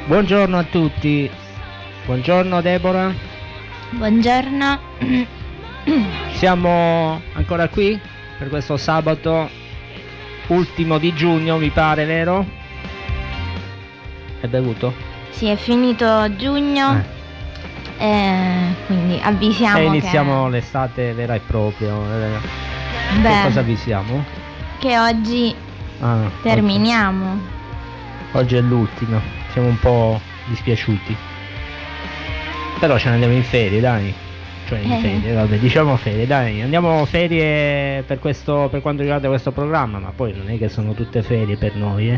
Buongiorno a tutti. Buongiorno Deborah. Buongiorno. Siamo ancora qui per questo sabato ultimo di giugno, mi pare, vero? Hai bevuto? Sì, è finito giugno, quindi avvisiamo e iniziamo l'estate vera e propria. Che cosa avvisiamo? Che oggi terminiamo. Oggi è l'ultimo, siamo un po' dispiaciuti. Però ce ne andiamo in ferie, dai. Cioè in ferie, vabbè, diciamo ferie, dai. Andiamo ferie per quanto riguarda questo programma, ma poi non è che sono tutte ferie per noi,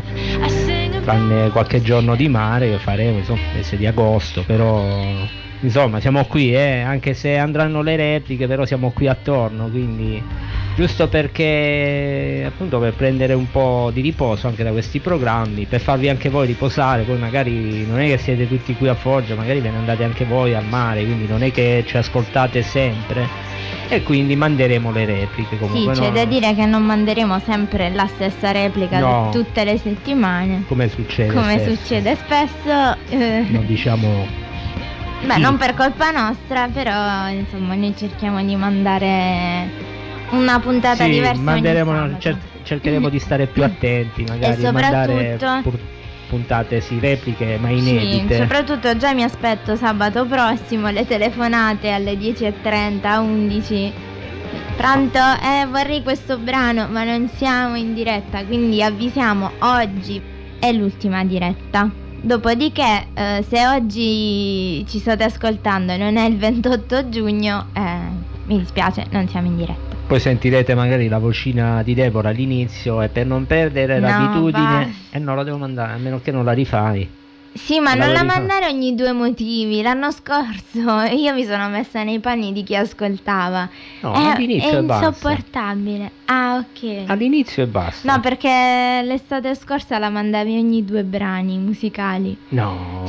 tranne qualche giorno di mare che faremo, insomma, mese di agosto, però insomma siamo qui, anche se andranno le repliche, però siamo qui attorno, quindi giusto perché appunto per prendere un po' di riposo anche da questi programmi, per farvi anche voi riposare. Poi magari non è che siete tutti qui a Foggia, magari ve ne andate anche voi al mare, quindi non è che ci ascoltate sempre, e quindi manderemo le repliche comunque. Sì, c'è da dire che non manderemo sempre la stessa replica tutte le settimane, come succede spesso. Non diciamo. Beh, non per colpa nostra, però insomma noi cerchiamo di mandare una puntata diversa ogni sabato. Cercheremo di stare più attenti, magari e soprattutto mandare puntate, repliche ma inedite. Sì, soprattutto già mi aspetto sabato prossimo le telefonate alle 10:30, 11. Pronto? Vorrei questo brano, ma non siamo in diretta, quindi avvisiamo, oggi è l'ultima diretta. Dopodiché, se oggi ci state ascoltando e non è il 28 giugno, mi dispiace, non siamo in diretta. Poi sentirete magari la vocina di Deborah all'inizio, e per non perdere l'abitudine, no, la devo mandare, a meno che non la rifai. Sì, ma non la mandare ogni 2 motivi. L'anno scorso io mi sono messa nei panni di chi ascoltava. No, all'inizio è insopportabile. Ok. All'inizio e basta. No, perché l'estate scorsa la mandavi ogni 2 brani musicali. No.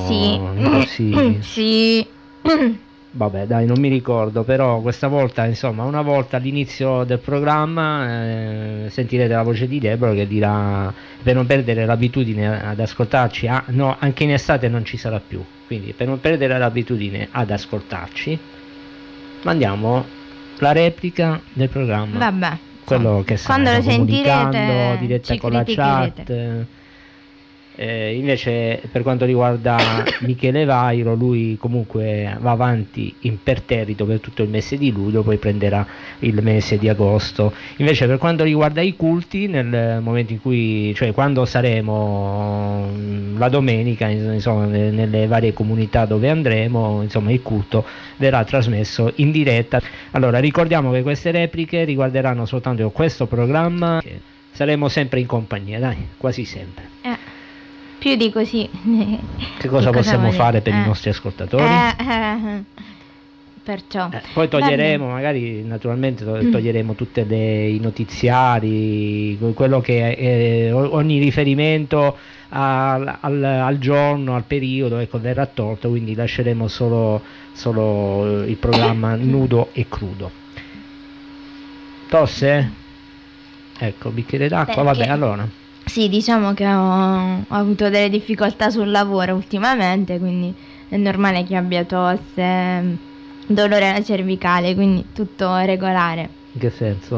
Sì. Sì. Vabbè, dai, non mi ricordo, però questa volta, insomma, una volta all'inizio del programma sentirete la voce di Deborah che dirà, per non perdere l'abitudine ad ascoltarci, anche in estate non ci sarà più, quindi per non perdere l'abitudine ad ascoltarci mandiamo la replica del programma. Vabbè, quello che quando lo sentirete diretta con la chat. Invece per quanto riguarda Michele Vairo, lui comunque va avanti imperterrito per tutto il mese di luglio, poi prenderà il mese di agosto. Invece per quanto riguarda i culti, nel momento in cui, cioè quando saremo la domenica, insomma, nelle varie comunità dove andremo, insomma, il culto verrà trasmesso in diretta. Allora ricordiamo che queste repliche riguarderanno soltanto questo programma, saremo sempre in compagnia, dai, quasi sempre. Più di così. Che cosa possiamo fare per i nostri ascoltatori? Perciò poi toglieremo, magari naturalmente toglieremo tutti i notiziari, quello che ogni riferimento al giorno, al periodo, verrà tolto, quindi lasceremo solo il programma nudo e crudo. Tosse? Ecco, bicchiere d'acqua, vabbè, allora. Sì, diciamo che ho avuto delle difficoltà sul lavoro ultimamente, quindi è normale che abbia tosse, dolore alla cervicale, quindi tutto regolare. In che senso?